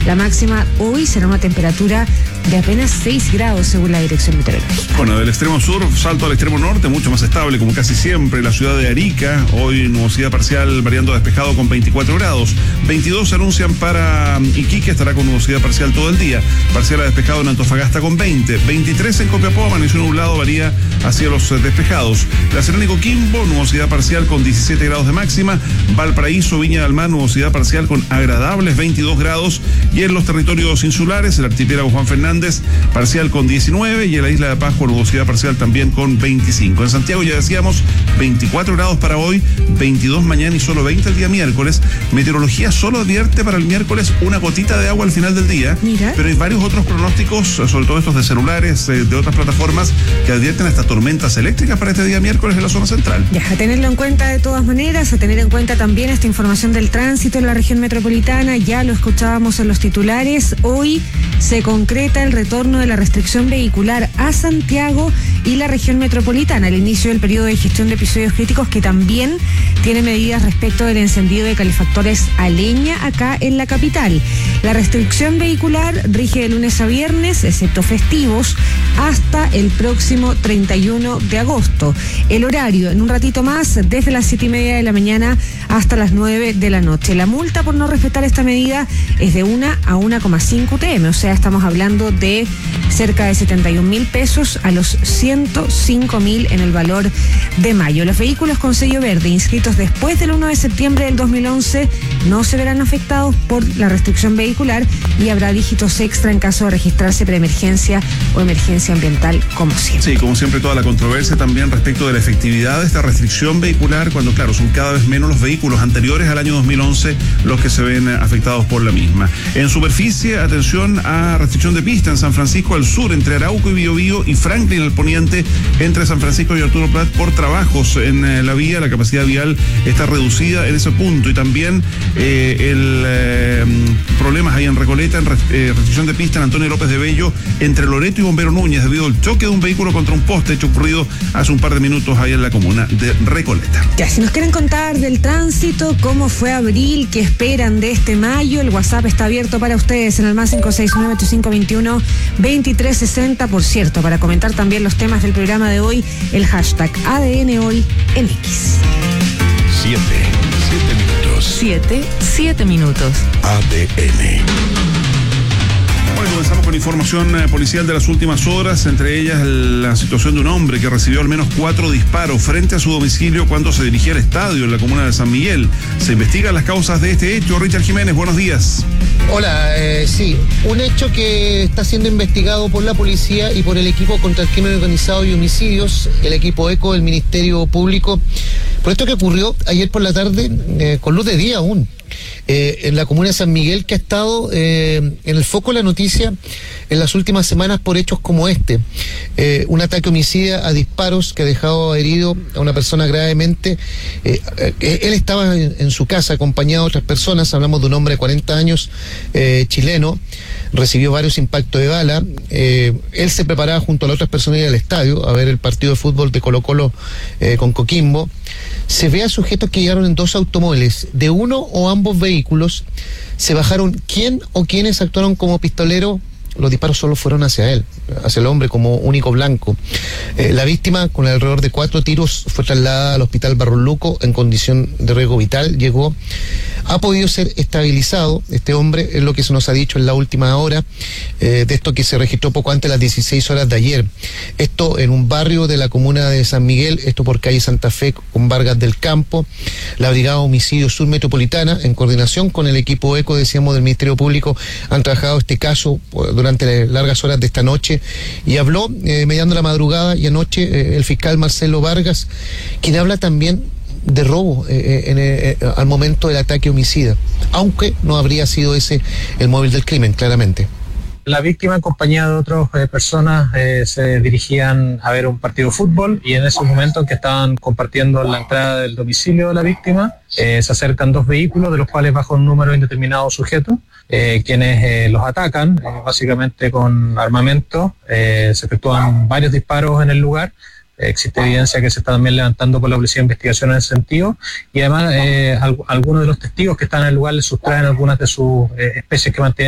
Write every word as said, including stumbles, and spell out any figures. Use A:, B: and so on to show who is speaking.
A: La máxima hoy será una temperatura de apenas seis grados según la Dirección Meteorológica.
B: Bueno, del extremo sur salto al extremo norte, mucho más estable como casi siempre. La ciudad de Arica, hoy nubosidad parcial variando a despejado con veinticuatro grados. veintidós se anuncian para Iquique, estará con nubosidad parcial todo el día. Parcial a despejado en Antofagasta con veinte. veintitrés en Copiapó, amaneció nublado, varía hacia los despejados. La Serena y Coquimbo, nubosidad parcial con diecisiete grados de máxima. Valparaíso, Viña del Mar, nubosidad parcial con agradables veintidós grados. Y en los territorios insulares, el archipiélago Juan Fernández, parcial con diecinueve, y en la isla de Pascua, nubosidad parcial también con veinticinco. En Santiago ya decíamos veinticuatro grados para hoy, veintidós mañana y solo veinte el día miércoles. Meteorología solo advierte para el miércoles una gotita de agua al final del día.
A: Mira.
B: Pero hay varios otros pronósticos, sobre todo estos de celulares, de otras plataformas, que advierten hasta tormentas eléctricas para este día miércoles en la zona central.
A: Ya, a tenerlo en cuenta de todas maneras, a tener en cuenta también esta información del tránsito en la región metropolitana. Ya lo escuchábamos en los titulares. Hoy se concreta el retorno de la restricción vehicular a Santiago y la región metropolitana, el inicio del periodo de gestión de episodios críticos, que también tiene medidas respecto del encendido de calefactores a leña acá en la capital. La restricción vehicular rige de lunes a viernes, excepto festivos, hasta el próximo treinta y uno de agosto. El horario, en un ratito más, desde las siete y media de la mañana hasta las nueve de la noche. La multa por no respetar esta medida es de una a uno coma cinco U T M, o sea, estamos hablando de cerca de setenta y un mil pesos a los ciento cinco mil en el valor de mayo. Los vehículos con sello verde inscritos después del uno de septiembre del dos mil once no se verán afectados por la restricción vehicular y habrá dígitos extra en caso de registrarse preemergencia o emergencia ambiental, como siempre.
B: Sí, como siempre, toda la controversia también respecto de la efectividad de esta restricción vehicular, cuando, claro, son cada vez menos los vehículos anteriores al año dos mil once los que se ven afectados por la misma. En superficie, atención a restricción de pista en San Francisco al sur, entre Arauco y Biobío, y Franklin al poniente, entre San Francisco y Arturo Prat, por trabajos en eh, la vía. La capacidad vial está reducida en ese punto, y también eh, el eh, problemas ahí en Recoleta, en eh, restricción de pista en Antonio López de Bello, entre Loreto y Bombero Núñez, debido al choque de un vehículo contra un poste, hecho ocurrido hace un par de minutos ahí en la comuna de Recoleta.
A: Ya, si nos quieren contar del tránsito, cómo fue abril, qué esperan de este mayo, el WhatsApp está abierto para ustedes en el más cinco seis nueve ocho cinco dos uno dos tres seis cero. Por cierto, para comentar también los temas del programa de hoy, el hashtag A D N Hoy en X.
C: Siete, siete minutos.
D: Siete, siete minutos.
C: A D N.
B: Bueno, comenzamos con información eh, policial de las últimas horas, entre ellas la situación de un hombre que recibió al menos cuatro disparos frente a su domicilio cuando se dirigía al estadio en la comuna de San Miguel. Se investigan las causas de este hecho. Richard Jiménez, buenos días.
E: Hola, eh, sí, un hecho que está siendo investigado por la policía y por el equipo contra el crimen organizado y homicidios, el equipo ECO del Ministerio Público, por esto que ocurrió ayer por la tarde, eh, con luz de día aún. Eh, en la comuna de San Miguel, que ha estado eh, en el foco de la noticia en las últimas semanas por hechos como este. Eh, un ataque homicida a disparos que ha dejado herido a una persona gravemente. Eh, eh, él estaba en, en su casa acompañado de otras personas, hablamos de un hombre de cuarenta años, eh, chileno, recibió varios impactos de bala. Eh, él se preparaba junto a las otras personas del estadio a ver el partido de fútbol de Colo Colo eh, con Coquimbo. Se ve a sujetos que llegaron en dos automóviles, de uno o ambos vehículos, se bajaron. ¿Quién o quiénes actuaron como pistolero? Los disparos solo fueron hacia él, hacia el hombre como único blanco. Eh, la víctima, con alrededor de cuatro tiros, fue trasladada al hospital Barros Luco en condición de riesgo vital. Llegó, ha podido ser estabilizado este hombre, es lo que se nos ha dicho en la última hora, eh, de esto que se registró poco antes de las dieciséis horas de ayer. Esto en un barrio de la comuna de San Miguel, esto por calle Santa Fe con Vargas del Campo. La Brigada Homicidio Sur Metropolitana, en coordinación con el equipo ECO, decíamos, del Ministerio Público, han trabajado este caso durante durante largas horas de esta noche, y habló eh, mediando la madrugada y anoche eh, el fiscal Marcelo Vargas, quien habla también de robo eh, en, eh, al momento del ataque homicida, aunque no habría sido ese el móvil del crimen, claramente.
F: La víctima, en compañía de otras eh, personas, eh, se dirigían a ver un partido de fútbol, y en esos momentos que estaban compartiendo la entrada del domicilio de la víctima, eh, se acercan dos vehículos, de los cuales baja un número indeterminado de sujetos, eh, quienes eh, los atacan, eh, básicamente con armamento. Eh, se efectúan varios disparos en el lugar. Existe evidencia que se está también levantando por la policía de investigación en ese sentido, y además eh, al, algunos de los testigos que están en el lugar les sustraen algunas de sus eh, especies que mantienen